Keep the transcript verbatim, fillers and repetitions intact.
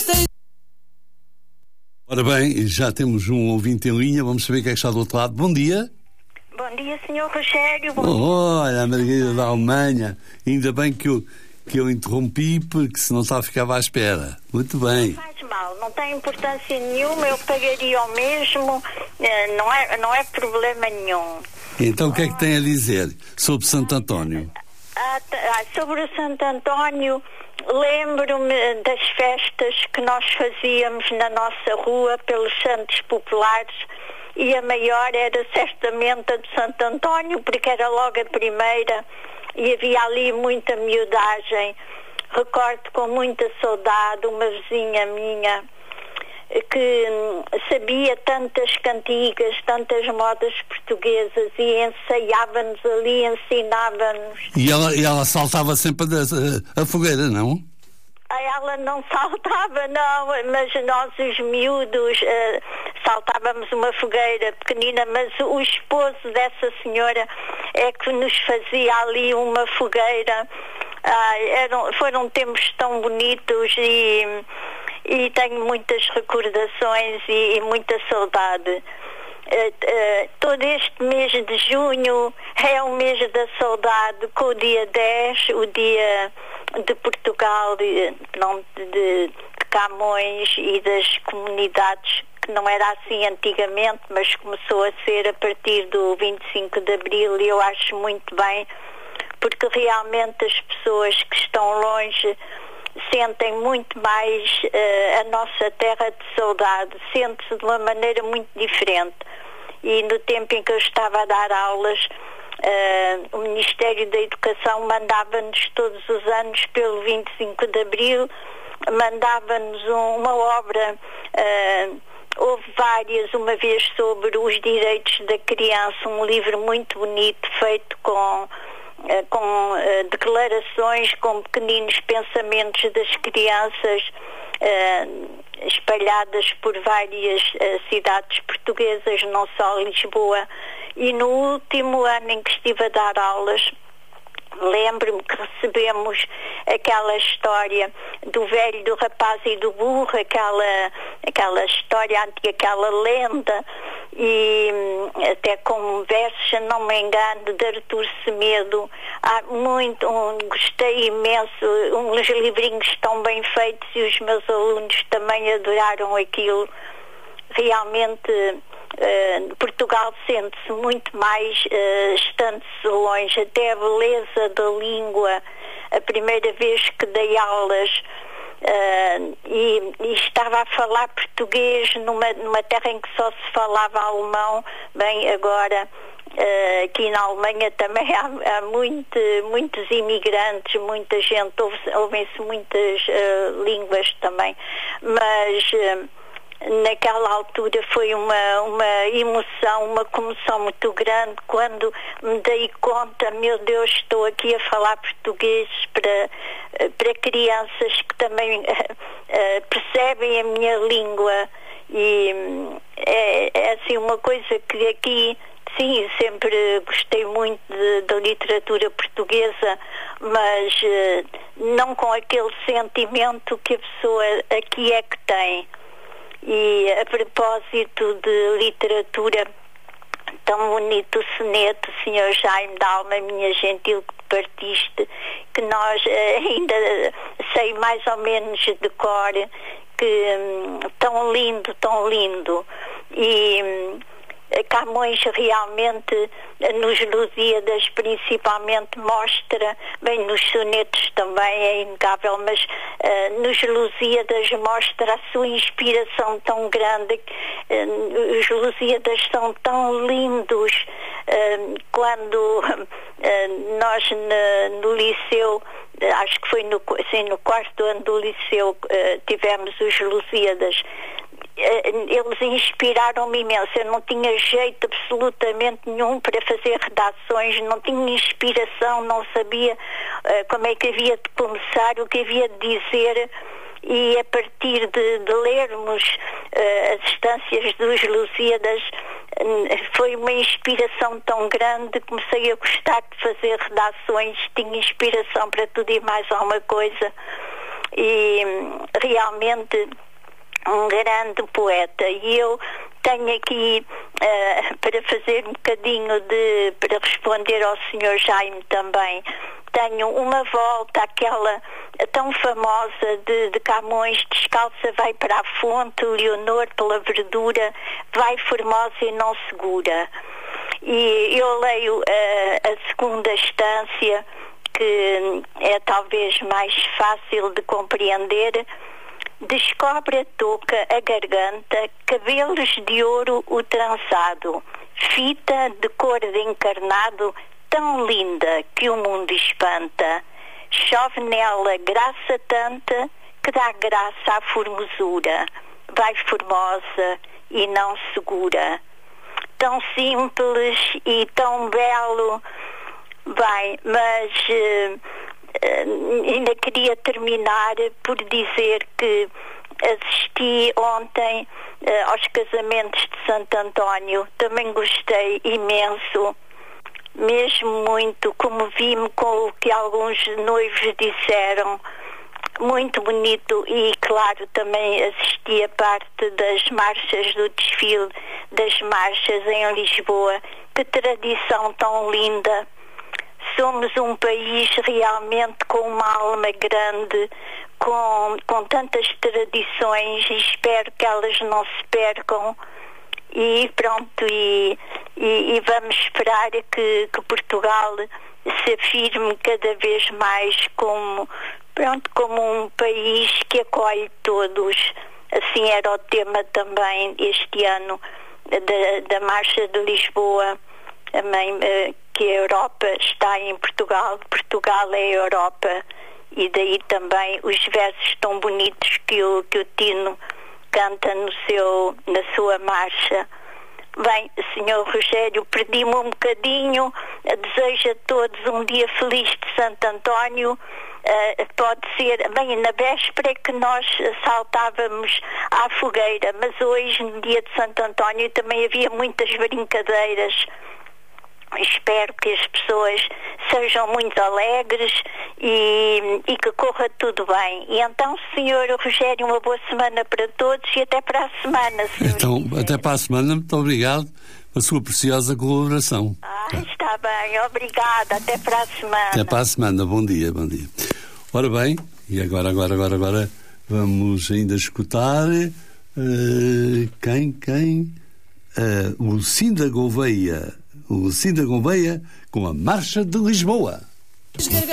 Ora bem, já temos um ouvinte em linha, vamos saber quem é que está do outro lado. Bom dia. Bom dia, senhor Rogério. Bom oh, olha, a Margarida da Alemanha. Ainda bem que eu, que eu interrompi, porque senão estava ficava à espera. Muito bem. Não faz mal, não tem importância nenhuma, eu pagaria o mesmo, não é, não é problema nenhum. Então o que é que tem a dizer sobre Santo António? Ah, sobre o Santo António, lembro-me das festas que nós fazíamos na nossa rua pelos santos populares, e a maior era certamente a de Santo António, porque era logo a primeira e havia ali muita miudagem. Recordo com muita saudade uma vizinha minha que sabia tantas cantigas, tantas modas portuguesas, e ensaiava-nos ali, ensinava-nos. E ela, e ela saltava sempre a, a fogueira, não? Ela não saltava, não, mas nós, os miúdos, uh, saltávamos uma fogueira pequenina, mas o esposo dessa senhora é que nos fazia ali uma fogueira. Ah, eram, foram tempos tão bonitos e, e tenho muitas recordações e, e muita saudade. Uh, uh, todo este mês de junho é o mês da saudade, com o dia dez, o dia de Portugal, de, de, de Camões e das comunidades, que não era assim antigamente, mas começou a ser a partir do vinte e cinco de Abril, e eu acho muito bem, porque realmente as pessoas que estão longe sentem muito mais uh, a nossa terra de saudade, sente-se de uma maneira muito diferente. E no tempo em que eu estava a dar aulas, uh, o Ministério da Educação mandava-nos todos os anos, pelo vinte e cinco de Abril, mandava-nos um, uma obra, uh, houve várias, uma vez sobre os direitos da criança, um livro muito bonito, feito com... com uh, declarações, com pequeninos pensamentos das crianças uh, espalhadas por várias uh, cidades portuguesas, não só Lisboa. E no último ano em que estive a dar aulas, lembro-me que recebemos aquela história do velho, do rapaz e do burro, aquela, aquela história antiga, aquela lenda, e até com versos, se não me engano, de Artur Semedo. Há muito, um, gostei imenso, uns livrinhos tão bem feitos, e os meus alunos também adoraram aquilo. Realmente uh, Portugal sente-se muito mais uh, estando-se longe, até a beleza da língua. A primeira vez que dei aulas uh, e, e estava a falar português numa, numa terra em que só se falava alemão, bem, agora uh, aqui na Alemanha também há, há muito, muitos imigrantes, muita gente, ouvem-se muitas uh, línguas também, mas... Uh, naquela altura foi uma, uma emoção, uma comoção muito grande quando me dei conta, meu Deus, estou aqui a falar português para, para crianças que também uh, uh, percebem a minha língua, e é, é assim uma coisa que aqui, sim, sempre gostei muito da literatura portuguesa, mas uh, não com aquele sentimento que a pessoa aqui é que tem. E a propósito de literatura, tão bonito o soneto, senhor Jaime da Alma, minha gentil, que partiste, que nós ainda sei mais ou menos de cor, que hum, tão lindo, tão lindo. E hum, Camões realmente nos Lusíadas principalmente mostra, bem nos sonetos também é inegável, mas uh, nos Lusíadas mostra a sua inspiração tão grande. Uh, os Lusíadas são tão lindos. Uh, quando uh, nós no, no liceu, acho que foi no, assim, no quarto ano do liceu, uh, tivemos os Lusíadas. Eles inspiraram-me imenso. Eu não tinha jeito absolutamente nenhum para fazer redações, não tinha inspiração, não sabia uh, como é que havia de começar, o que havia de dizer, e a partir de, de lermos uh, as estâncias dos Lusíadas, uh, foi uma inspiração tão grande, comecei a gostar de fazer redações, tinha inspiração para tudo e mais alguma coisa. e realmente um grande poeta. E eu tenho aqui, uh, para fazer um bocadinho de, para responder ao senhor Jaime também, tenho uma volta, aquela tão famosa de, de Camões: descalça vai para a fonte, Leonor pela verdura, vai formosa e não segura. E eu leio uh, a segunda estância, que é talvez mais fácil de compreender. Descobre a touca, a garganta, cabelos de ouro o trançado, fita de cor de encarnado, tão linda que o mundo espanta. Chove nela graça tanta, que dá graça à formosura, vai formosa e não segura. Tão simples e tão belo, bem, mas... Uh, Uh, ainda queria terminar por dizer que assisti ontem uh, aos casamentos de Santo António. Também gostei imenso, mesmo muito, comovi-me com o que alguns noivos disseram. Muito bonito. E claro, também assisti a parte das marchas, do desfile das marchas em Lisboa. Que tradição tão linda. Somos um país realmente com uma alma grande, com, com tantas tradições, e espero que elas não se percam. E pronto, e, e, e vamos esperar que, que Portugal se afirme cada vez mais como, pronto, como um país que acolhe todos. Assim era o tema também este ano da, da Marcha de Lisboa. Também, uh, que a Europa está em Portugal, Portugal é a Europa, e daí também os versos tão bonitos que o, que o Tino canta no seu, na sua marcha. Bem, senhor Rogério, perdi-me um bocadinho, desejo a todos um dia feliz de Santo António. Uh, pode ser, bem, na véspera que nós saltávamos à fogueira, mas hoje, no dia de Santo António, também havia muitas brincadeiras. Espero que as pessoas sejam muito alegres e, e que corra tudo bem. E então, senhor Rogério, uma boa semana para todos e até para a semana, senhor. Então, até para a semana. Muito obrigado pela sua preciosa colaboração. Ah, está bem. Obrigada. Até para a semana. Até para a semana. Bom dia, bom dia. Ora bem, e agora, agora, agora, agora vamos ainda escutar uh, quem, quem? Uh, o Cinda Gouveia. O Cinda Gouveia com a Marcha de Lisboa.